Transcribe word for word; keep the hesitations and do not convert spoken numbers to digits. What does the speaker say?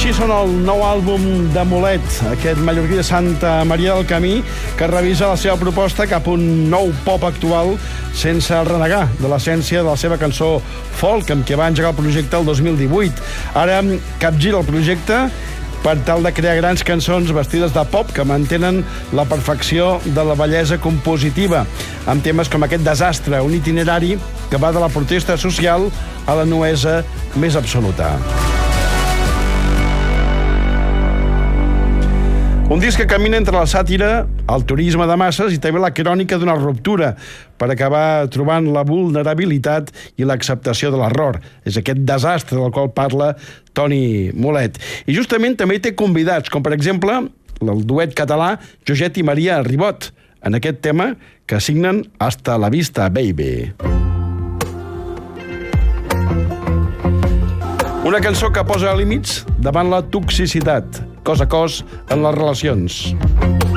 Així sona el nou àlbum de Mulet, aquest mallorquí de Santa Maria del Camí, que revisa la seva proposta cap a un nou pop actual sense renegar de l'essència de la seva cançó folk, amb què va engegar el projecte el dos mil divuit. Ara capgira el projecte per tal de crear grans cançons vestides de pop que mantenen la perfecció de la bellesa compositiva, amb temes com aquest Desastre, un itinerari que va de la protesta social a la nuesa més absoluta. Un disc que camina entre la sàtira, el turisme de masses i també la crònica d'una ruptura per acabar trobant la vulnerabilitat i l'acceptació de l'error. És aquest desastre del qual parla Toni Mulet. I justament també té convidats, com per exemple el duet català Joget i Maria Ribot, en aquest tema que signen Hasta la vista, baby. Una cançó que posa límits davant la toxicitat, cos a cos en les relacions.